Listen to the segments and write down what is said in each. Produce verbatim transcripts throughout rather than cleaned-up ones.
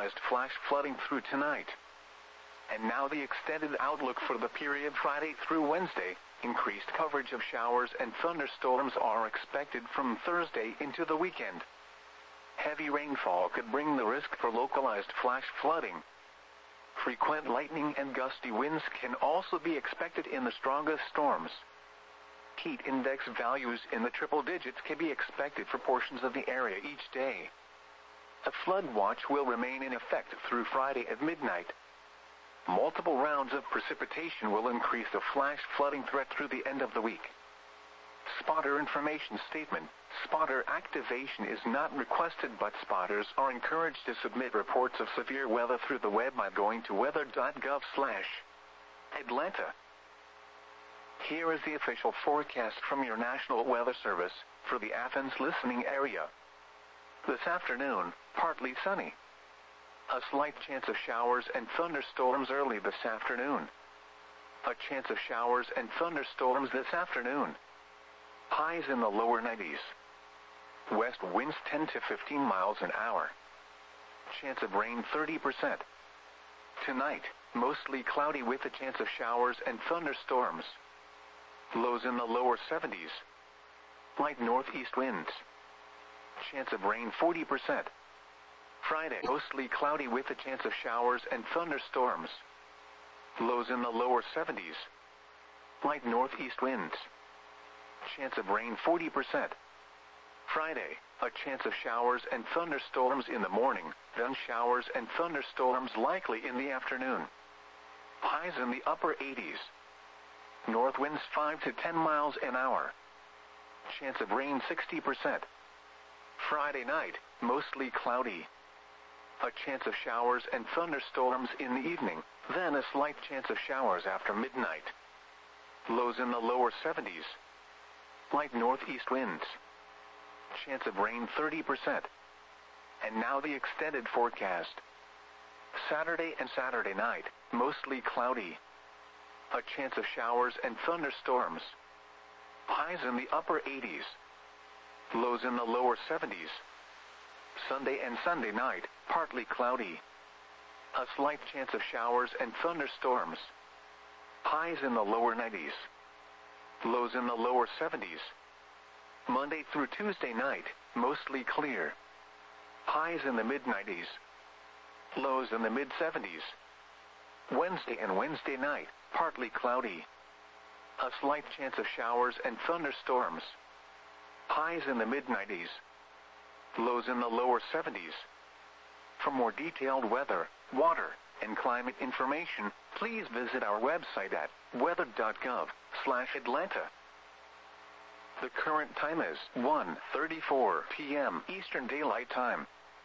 localized flash flooding through tonight. And now the extended outlook for the period Friday through Wednesday. Increased coverage of showers and thunderstorms are expected from Thursday into the weekend. Heavy rainfall could bring the risk for localized flash flooding. Frequent lightning and gusty winds can also be expected in the strongest storms. Heat index values in the triple digits can be expected for portions of the area each day. A flood watch will remain in effect through Friday at midnight. Multiple rounds of precipitation will increase the flash flooding threat through the end of the week. Spotter information statement. Spotter activation is not requested, but spotters are encouraged to submit reports of severe weather through the web by going to weather dot gov slash Atlanta. Here is the official forecast from your National Weather Service for the Athens listening area. This afternoon, partly sunny. A slight chance of showers and thunderstorms early this afternoon. A chance of showers and thunderstorms this afternoon. Highs in the lower nineties. West winds ten to fifteen miles an hour. Chance of rain thirty percent. Tonight, mostly cloudy with a chance of showers and thunderstorms. Lows in the lower seventies. Light northeast winds. Chance of rain forty percent. Friday, mostly cloudy with a chance of showers and thunderstorms. Lows in the lower seventies. Light northeast winds. Chance of rain forty percent. Friday, a chance of showers and thunderstorms in the morning, then showers and thunderstorms likely in the afternoon. Highs in the upper eighties. North winds five to ten miles an hour. Chance of rain sixty percent. Friday night, mostly cloudy. A chance of showers and thunderstorms in the evening, then a slight chance of showers after midnight. Lows in the lower seventies. Light northeast winds. Chance of rain thirty percent. And now the extended forecast. Saturday and Saturday night, mostly cloudy. A chance of showers and thunderstorms. Highs in the upper eighties. Lows in the lower seventies. Sunday and Sunday night, partly cloudy. A slight chance of showers and thunderstorms. Highs in the lower nineties. Lows in the lower seventies. Monday through Tuesday night, mostly clear. Highs in the mid nineties. Lows in the mid seventies. Wednesday and Wednesday night, partly cloudy. A slight chance of showers and thunderstorms. Highs in the mid nineties. Lows in the lower seventies. For more detailed weather, water, and climate information, please visit our website at weather dot gov slash Atlanta. The current time is one thirty-four p m Eastern Daylight Time.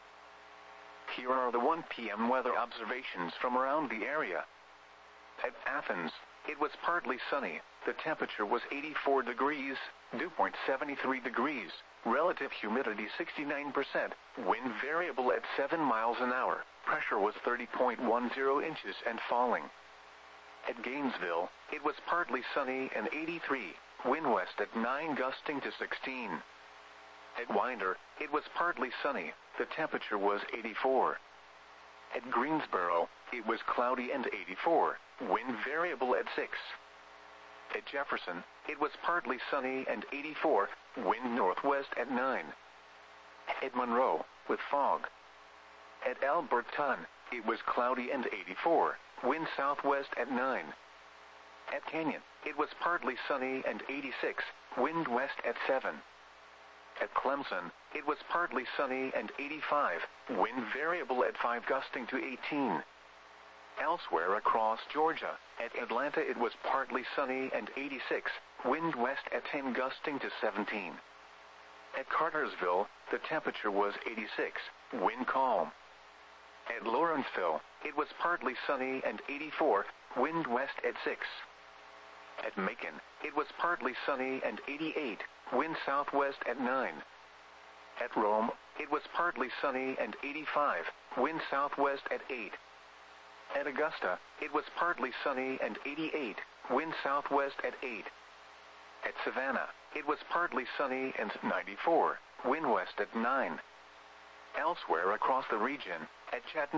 Here are the one p m weather observations from around the area. At Athens, it was partly sunny. The temperature was eighty-four degrees, dew point seventy-three degrees, relative humidity sixty-nine percent, wind variable at seven miles an hour, pressure was thirty point one zero inches and falling. At Gainesville, it was partly sunny and eighty-three, wind west at nine gusting to sixteen. At Winder, it was partly sunny, the temperature was eighty-four. At Greensboro, it was cloudy and eighty-four, wind variable at six. At Jefferson, it was partly sunny and eighty-four, wind northwest at nine. At Monroe, with fog. At Alberton, it was cloudy and eighty-four, wind southwest at nine. At Canyon, it was partly sunny and eighty-six, wind west at seven. At Clemson, it was partly sunny and eighty-five, wind variable at five gusting to eighteen. Elsewhere across Georgia, at Atlanta it was partly sunny and eighty-six, wind west at ten gusting to seventeen. At Cartersville, the temperature was eighty-six, wind calm. At Lawrenceville, it was partly sunny and eighty-four, wind west at six. At Macon, it was partly sunny and eighty-eight, wind southwest at nine. At Rome, it was partly sunny and eighty-five, wind southwest at eight. At Augusta, it was partly sunny and eighty-eight, wind southwest at eight. At Savannah, it was partly sunny and ninety-four, wind west at nine. Elsewhere across the region, at Chattanooga,